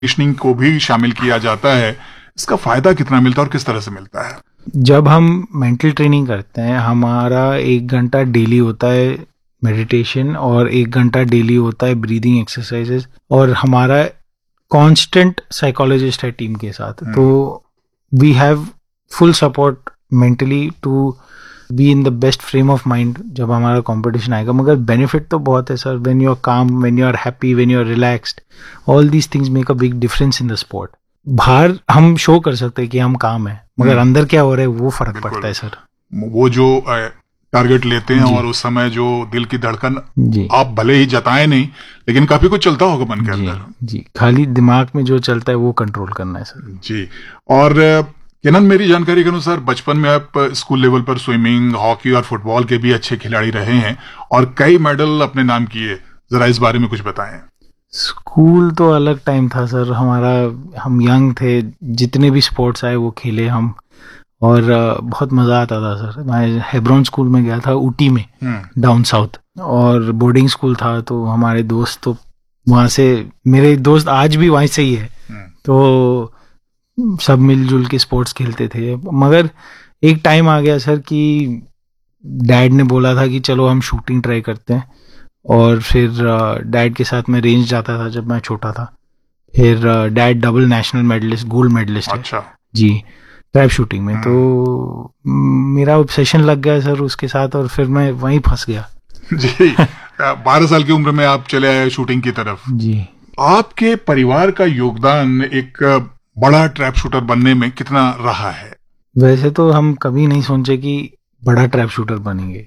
Conditioning को भी शामिल किया जाता है, इसका फायदा कितना मिलता है और किस तरह से मिलता है? जब हम मेंटल ट्रेनिंग करते हैं, हमारा 1 घंटा डेली होता है मेडिटेशन और 1 घंटा डेली होता है ब्रीदिंग एक्सरसाइजेस, और हमारा कांस्टेंट साइकोलॉजिस्ट है टीम के साथ। तो we have full support mentally to be in the best frame of mind जब हमारा कंपटीशन आएगा। मगर बेनिफिट तो बहुत है सर, व्हेन यू आर काम, when you are happy, when you are relaxed, all these things make a big difference in the sport. बाहर हम शो कर सकते हैं कि हम काम है, मगर अंदर क्या हो रहा है वो फर्क पड़ता है सर। वो जो टारगेट लेते हैं और उस समय जो दिल की धड़कन आप भले ही जताए नहीं, लेकिन काफी कुछ चलता होगा मन के अंदर। जी, खाली दिमाग में जो चलता है वो कंट्रोल करना है सर। जी। और केनन, मेरी जानकारी के अनुसार बचपन में आप स्कूल लेवल पर स्विमिंग, हॉकी और फुटबॉल के भी अच्छे खिलाड़ी रहे हैं और कई मेडल अपने नाम किए, जरा इस बारे में कुछ बताएं। स्कूल तो अलग टाइम था सर हमारा, हम यंग थे, जितने भी स्पोर्ट्स आए वो खेले हम, और बहुत मज़ा आता था सर। मैं हेब्रोन स्कूल में गया था ऊटी में, डाउन साउथ, और बोर्डिंग स्कूल था, तो हमारे दोस्त तो वहाँ से, मेरे दोस्त आज भी वहीं से ही है, तो सब मिलजुल के स्पोर्ट्स खेलते थे। मगर एक टाइम आ गया सर कि डैड ने बोला था कि चलो हम शूटिंग ट्राई करते हैं, और फिर डैड के साथ मैं रेंज जाता था जब मैं छोटा था। फिर dad double national medallist, gold medallist है जी ट्रैप शूटिंग में, तो मेरा ऑब्सेशन लग गया सर उसके साथ, और फिर मैं वहीं फंस गया जी। 12 साल की उम्र में आप चले आए शूटिंग की तरफ जी। आपके परिवार का योगदान एक बड़ा ट्रैप शूटर बनने में कितना रहा है? वैसे तो हम कभी नहीं सोचे कि बड़ा ट्रैप शूटर बनेंगे,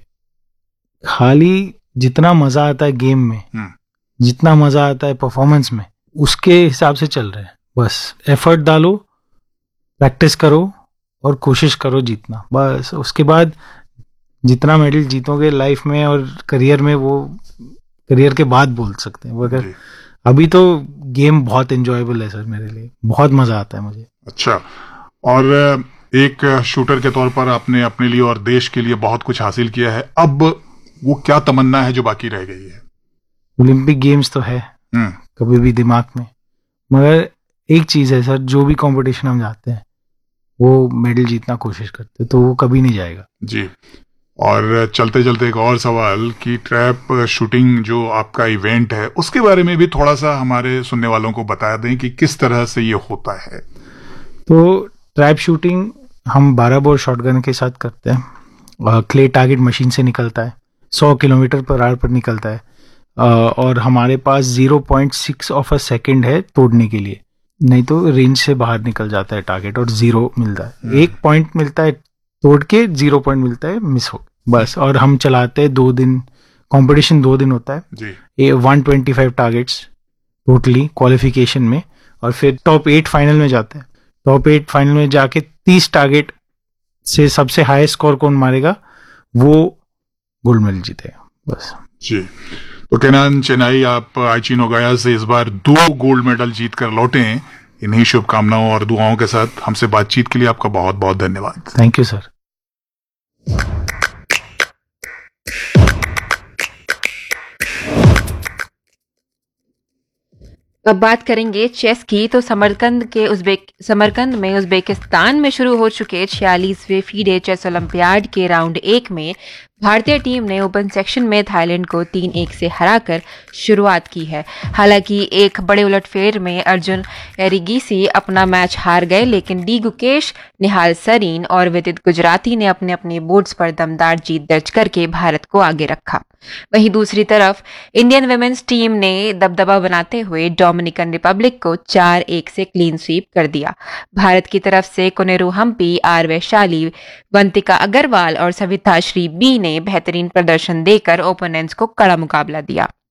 खाली जितना मजा आता है गेम में, जितना मजा आता है परफॉर्मेंस में, उसके हिसाब से चल रहे हैं। बस एफर्ट डालो, प्रैक्टिस करो और कोशिश करो जीतना, बस। उसके बाद जितना मेडल जीतोगे लाइफ में और करियर में, वो करियर के बाद बोल सकते हैं। मगर अभी तो गेम बहुत एंजॉयबल है सर मेरे लिए, बहुत मजा आता है मुझे। अच्छा, और एक शूटर के तौर पर आपने अपने लिए और देश के लिए बहुत कुछ हासिल किया है, अब वो क्या तमन्ना है जो बाकी रह गई है? ओलंपिक गेम्स तो है कभी भी दिमाग में, मगर एक चीज है सर, जो भी कंपटीशन हम जाते हैं वो मेडल जीतना कोशिश करते हैं, तो वो कभी नहीं जाएगा जी। और चलते चलते एक और सवाल कि ट्रैप शूटिंग जो आपका इवेंट है उसके बारे में भी थोड़ा सा हमारे सुनने वालों को बता दें कि किस तरह से ये होता है। तो ट्रैप शूटिंग हम 12 बोर शॉटगन के साथ करते हैं। क्ले टारगेट मशीन से निकलता है, 100 किलोमीटर पर आवर पर निकलता है, और हमारे पास 0.6 ऑफ अ सेकेंड है तोड़ने के लिए, नहीं तो रेंज से बाहर निकल जाता है टारगेट और 0 मिलता है। 1 पॉइंट मिलता है तोड़ के, 0 पॉइंट मिलता है मिस हो, बस। और हम चलाते हैं 2 दिन, कंपटीशन 2 दिन होता है जी। 125 टारगेट्स टोटली क्वालिफिकेशन में, और फिर टॉप 8 फाइनल में जाते हैं। टॉप 8 फाइनल में जाके 30 टारगेट से सबसे हाईएस्ट स्कोर कौन मारेगा वो गोल्ड मेडल जीतेगा, बस जी। तो केनन चेनाई, आप आइची नागोया से इस बार 2 गोल्ड मेडल जीत कर लौटे हैं। इन्हीं शुभकामनाओं और दुआओं के साथ हमसे बातचीत के लिए आपका बहुत बहुत धन्यवाद। Thank you sir. अब बात करेंगे चेस की। तो समरकंद में उज्बेकिस्तान में शुरू हो चुके 46वें फीडे चेस ओलंपियाड के राउंड 1 में भारतीय टीम ने ओपन सेक्शन में थाईलैंड को 3-1 से हराकर शुरुआत की है। हालांकि एक बड़े उलटफेर में अर्जुन एरिगीसी अपना मैच हार गए, लेकिन डी गुकेश, निहाल सरीन और विदित गुजराती ने अपने अपने बोर्ड्स पर दमदार जीत दर्ज करके भारत को आगे रखा। वहीं दूसरी तरफ इंडियन वुमेन्स टीम ने दबदबा बनाते हुए डोमिनिकन रिपब्लिक को 4-1 से क्लीन स्वीप कर दिया। भारत की तरफ से कोनेरू हम्पी, आर वैशाली, वंतिका अग्रवाल और सविता श्री बी ने बेहतरीन प्रदर्शन देकर ओपोनेंट्स को कड़ा मुकाबला दिया।